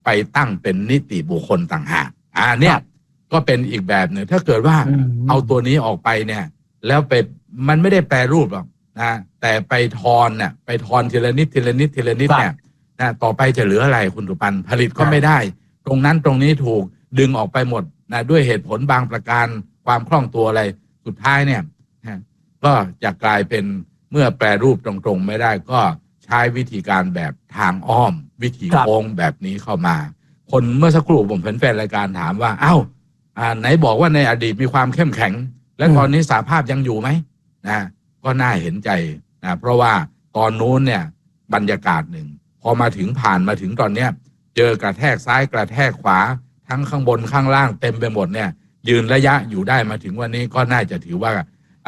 ไปตั้งเป็นนิติบุคคลต่างหากเนี่ยก็เป็นอีกแบบหนึ่งถ้าเกิดว่าเอาตัวนี้ออกไปเนี่ยแล้วไปมันไม่ได้แปรรูปหรอกนะแต่ไปทอนเนี่ยไปทอนทีละนิดเนี่ยนะต่อไปจะเหลืออะไรคุณสุปันผลิตก็ไม่ได้ตรงนั้นตรงนี้ถูกดึงออกไปหมดนะด้วยเหตุผลบางประการความคล่องตัวอะไรสุดท้ายเนี่ยก็จะกลายเป็นเมื่อแปรรูปตรงๆไม่ได้ก็ใช้วิธีการแบบทางอ้อมวิธีโค้งแบบนี้เข้ามาคนเมื่อสักครู่ผมเป็นแฟนรายการถามว่าไหนบอกว่าในอดีตมีความเข้มแข็งและตอนนี้สหภาพยังอยู่ไหมนะก็น่าเห็นใจนะเพราะว่าตอนนู้นเนี่ยบรรยากาศหนึ่งพอมาถึงผ่านมาถึงตอนเนี้ยเจอกระแทกซ้ายกระแทกขวาทั้งข้างบนข้างล่างเต็มไปหมดเนี่ยยืนระยะอยู่ได้มาถึงวันนี้ก็น่าจะถือว่า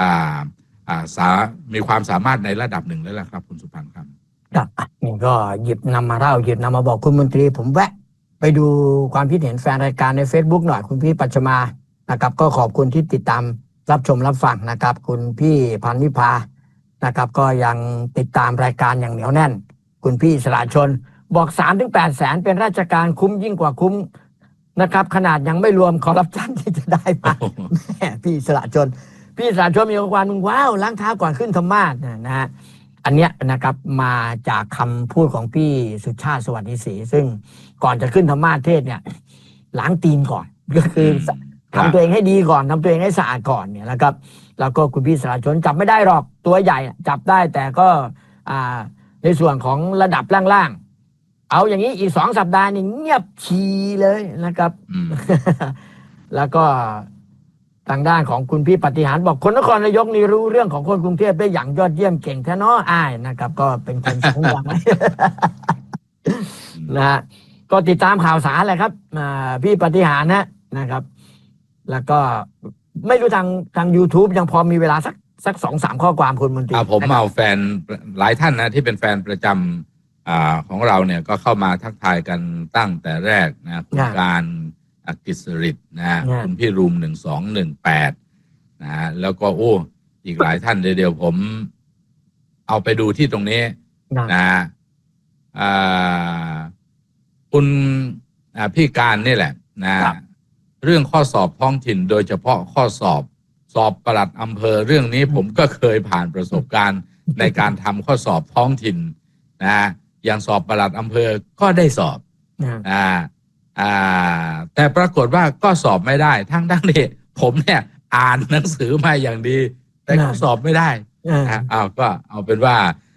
มีความสามารถในระดับหนึ่งแล้วล่ะครับคุณสุพันธ์ครับนี่ก็หยิบนำมาเล่าหยิบนำมาบอกคุณมนตรีผมแวะไปดูความคิดเห็นแฟนรายการใน Facebook หน่อยคุณพี่ปัชมานะครับก็ขอบคุณที่ติดตามรับชมรับฟังนะครับคุณพี่พันนิพานะครับก็ยังติดตามรายการอย่างเหนียวแน่นคุณพี่สระชนบอก 3-8 แสนเป็นราชการคุ้มยิ่งกว่าคุ้มนะครับขนาดยังไม่รวมคอร์รัปชันที่จะได้มาแม่พี่สระชนมีความว้าวล้างเท้าก่อนขึ้นธรรมาสน์นะฮะอันเนี้ยนะครับมาจากคำพูดของพี่สุชาติสวัสดิศรีซึ่งก่อนจะขึ้นธรรมาสน์เทศเนี่ยล้างตีนก่อนก็คือทำตัวเองให้ดีก่อนทำตัวเองให้สะอาดก่อนเนี่ยนะครับแล้วก็คุณพี่สระชนจับไม่ได้หรอกตัวใหญ่จับได้แต่ก็ในส่วนของระดับล่างๆเอาอย่างนี้อีก2 สัปดาห์นี่เงียบชีเลยนะครับ แล้วก็ทางด้านของคุณพี่ปฏิหารบอกคนนครนายกนี่รู้เรื่องของคนกรุงเทพได้อย่างยอดเยี่ยมเก่งแท้เนาะนะครับก็เป็นคนสองอย่างนะฮะก็ติดตามข่าวสารแหละครับพี่ปฏิหารนะครับแล้วก็ไม่รู้ทาง YouTube ยังพอมีเวลาสัก 2-3 ข้อความคุณมนตรีผมเอาแฟนหลายท่านนะที่เป็นแฟนประจำของเราเนี่ยก็เข้ามาทักทายกันตั้งแต่แรกนะคุณการกิษริตนะคุณพี่รูม1218นะแล้วก็อีกหลายท่านเดียวผมเอาไปดูที่ตรงนี้นะคุณพี่การนี่แหละนะเรื่องข้อสอบท้องถิ่นโดยเฉพาะข้อสอบปลัดอำเภอเรื่องนี้ผมก็เคยผ่านประสบการณ์ในการทำข้อสอบท้องถิ่นนะอย่างสอบปลัดอำเภอก็ได้สอบแต่ปรากฏว่าก็สอบไม่ได้ทั้งที่ผมเนี่ยอ่านหนังสือมาอย่างดีแต่ก็สอบไม่ได้ก็เอาเป็นว่า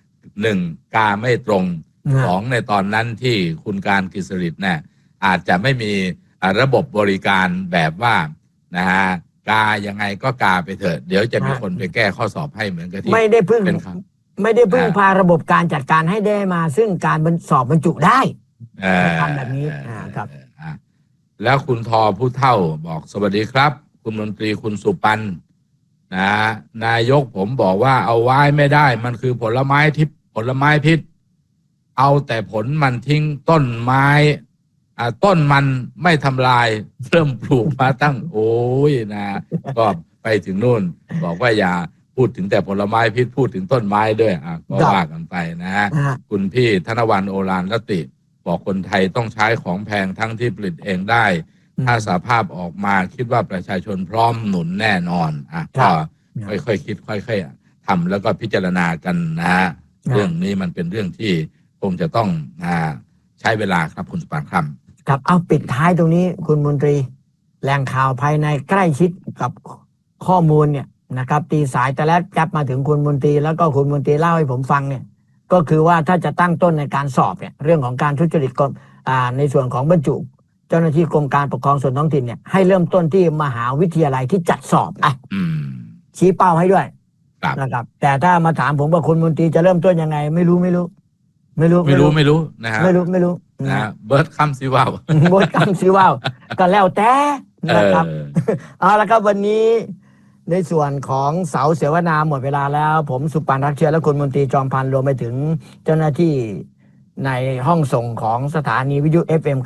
1กาไม่ตรง2ในตอนนั้นที่คุณการกิษริตเนี่ยอาจจะไม่มีระบบบริการแบบว่านะฮะกายังไงก็กาไปเถอะเดี๋ยวจะมีคนไปแก้ข้อสอบให้เหมือนกับที่ไม่ได้พึ่งพาระบบการจัดการให้ได้มาซึ่งการสอบบรรจุได้ทำแบบนี้ครับแล้วคุณทอผู้เฒ่าบอกสวัสดีครับคุณมนตรีคุณสุปันนะนายกผมบอกว่าเอาไว้ไม่ได้มันคือผลไม้พิษเอาแต่ผลมันทิ้งต้นไม้ต้นมันไม่ทำลายเริ่มปลูกมาตั้งนะก็ไปถึงนู่นบอกว่าอย่าพูดถึงแต่ผลไม้พิษพูดถึงต้นไม้ด้วยก็ว่ากันไปนะฮะคุณพี่ธนวรรณโอฬารรติบอกคนไทยต้องใช้ของแพงทั้งที่ผลิตเองได้ถ้าสหภาพออกมาคิดว่าประชาชนพร้อมหนุนแน่นอนก็ค่อยๆคิดค่อยๆทำแล้วก็พิจารณากันนะฮะเรื่องนี้มันเป็นเรื่องที่คงจะต้องใช้เวลาครับคุณสุปานครับเอาปิดท้ายตรงนี้คุณมนตรีแหล่งข่าวภายในใกล้ชิดกับข้อมูลเนี่ยนะครับตีสายแต่แรกจับมาถึงคุณมนตรีแล้วก็คุณมนตรีเล่าให้ผมฟังเนี่ยก็คือว่าถ้าจะตั้งต้นในการสอบเนี่ยเรื่องของการทุจริตในส่วนของบรรจุเจ้าหน้าที่กรมการปกครองส่วนท้องถิ่นเนี่ยให้เริ่มต้นที่มหาวิทยาลัยที่จัดสอบชี้เป้าให้ด้วยนะครับแต่ถ้ามาถามผมว่าคุณมนตรีจะเริ่มต้นยังไงไม่รู้นะฮะไม่รู้นะเบิร์ดคัมซิว่าวก็แล้วแต่นะครับเอาละครับวันนี้ในส่วนของเสาเสวนาหมดเวลาแล้วผมสุปันรักเชื้อและคุณมนตรีจอมพันธ์รวมไปถึงเจ้าหน้าที่ในห้องส่งของสถานีวิทยุ FM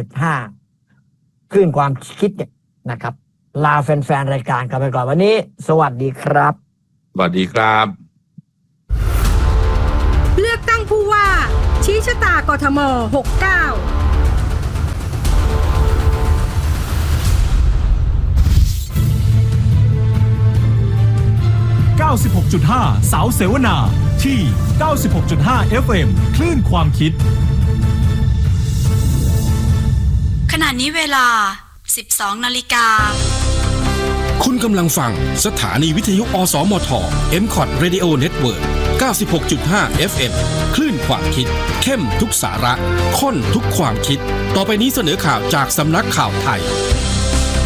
96.5 คลื่นความคิดเนี่ยนะครับลาแฟนๆรายการกันไปก่อนวันนี้สวัสดีครับสวัสดีครับเลือกตั้งผู้ว่าชี้ชะตากทม69 96.5 สาวเสวนาที่ 96.5 FM คลื่นความคิดขณะนี้เวลา 12 นาฬิกาคุณกำลังฟังสถานีวิทยุอสมท MCOT Radio Network 96.5 FM คลื่นความคิดเข้มทุกสาระข้นทุกความคิดต่อไปนี้เสนอข่าวจากสำนักข่าวไทย